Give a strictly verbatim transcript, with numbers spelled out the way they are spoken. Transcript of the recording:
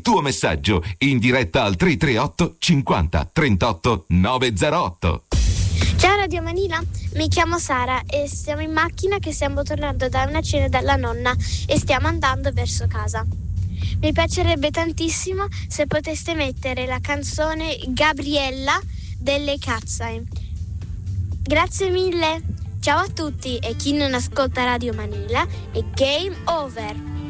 tuo messaggio in diretta al tre tre otto cinquanta trentotto novecentotto. Ciao Radio Manila, mi chiamo Sara e siamo in macchina che stiamo tornando da una cena dalla nonna e stiamo andando verso casa. Mi piacerebbe tantissimo se poteste mettere la canzone Gabriella delle Katzai. Grazie mille, ciao a tutti e chi non ascolta Radio Manila è game over.